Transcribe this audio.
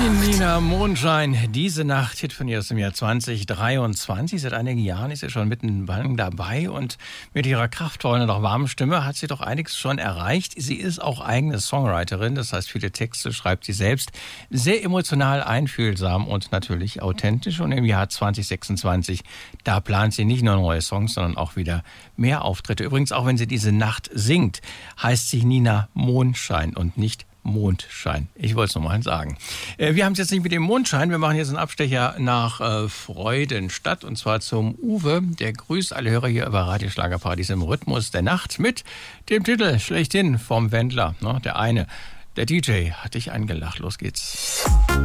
Nina Mondschein, diese Nacht, Hit von ihr aus dem Jahr 2023. Seit einigen Jahren ist sie schon mitten dabei und mit ihrer kraftvollen und auch warmen Stimme hat sie doch einiges schon erreicht. Sie ist auch eigene Songwriterin, das heißt, viele Texte schreibt sie selbst. Sehr emotional, einfühlsam und natürlich authentisch. Und im Jahr 2026, da plant sie nicht nur neue Songs, sondern auch wieder mehr Auftritte. Übrigens, auch wenn sie diese Nacht singt, heißt sie Nina Mondschein und nicht Mondschein. Ich wollte es nochmal sagen. Wir haben es jetzt nicht mit dem Mondschein. Wir machen jetzt einen Abstecher nach Freudenstadt und zwar zum Uwe. Der grüßt alle Hörer hier über Radio Schlagerparadies im Rhythmus der Nacht mit dem Titel schlechthin vom Wendler. Der eine, der DJ, hat dich eingelacht. Los geht's.